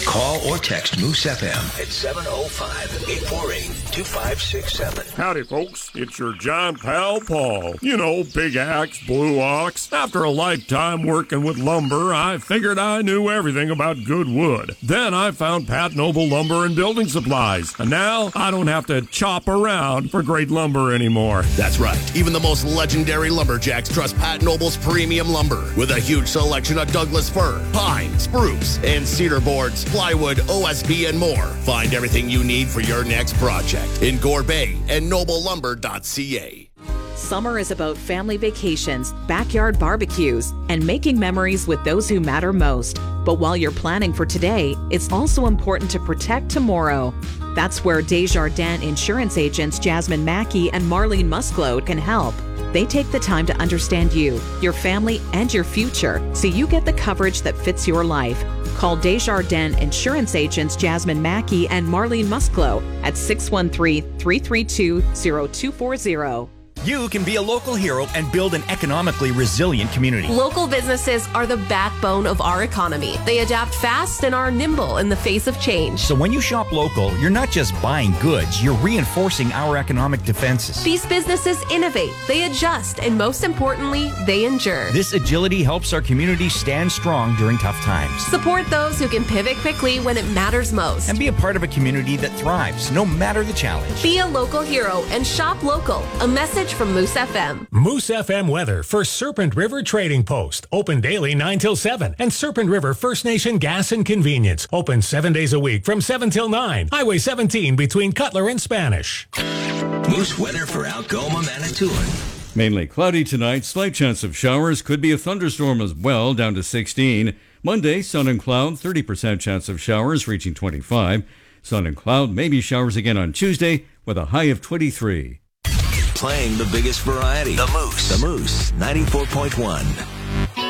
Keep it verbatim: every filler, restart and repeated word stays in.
Call or text Moose F M at seven oh five, eight four eight, two five six seven. Howdy, folks. It's your giant pal, Paul. You know, Big Axe, Blue Ox. After a lifetime working with lumber, I figured I knew everything about good wood. Then I found Pat Noble Lumber and Building Supplies. And now I don't have to chop around for great lumber anymore. That's right. Even the most legendary lumberjacks trust Pat Noble's premium lumber. With a huge selection of Douglas fir, pine, spruce, and cedar boards, plywood, O S B, and more. Find everything you need for your next project in Gore Bay and noble lumber dot c a. Summer is about family vacations, backyard barbecues, and making memories with those who matter most. But while you're planning for today, it's also important to protect tomorrow. That's where Desjardins insurance agents Jasmine Mackey and Marlene Musclode can help. They take the time to understand you, your family, and your future so you get the coverage that fits your life. Call Desjardins insurance agents Jasmine Mackey and Marlene Musclode at six one three, three three two, zero two four zero. You can be a local hero and build an economically resilient community. Local businesses are the backbone of our economy. They adapt fast and are nimble in the face of change. So when you shop local, you're not just buying goods, you're reinforcing our economic defenses. These businesses innovate, they adjust, and most importantly, they endure. This agility helps our community stand strong during tough times. Support those who can pivot quickly when it matters most. And be a part of a community that thrives, no matter the challenge. Be a local hero and shop local. A message from Moose F M. Moose F M weather for Serpent River Trading Post. Open daily nine till seven. And Serpent River First Nation Gas and Convenience. Open seven days a week from seven till nine. Highway seventeen between Cutler and Spanish. Moose weather for Algoma, Manitoulin. Mainly cloudy tonight. Slight chance of showers. Could be a thunderstorm as well, down to sixteen. Monday, sun and cloud. thirty percent chance of showers, reaching twenty-five. Sun and cloud, maybe showers again on Tuesday with a high of twenty-three. Playing the biggest variety. The Moose. The Moose, ninety-four point one.